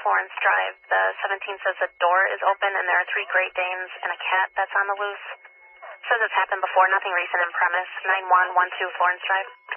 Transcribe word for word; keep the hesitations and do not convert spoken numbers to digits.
Florence Drive. The seventeen says the door is open and there are three Great Danes and a cat that's on the loose. Says it's happened before, nothing recent in premise. nine one one two Florence Drive.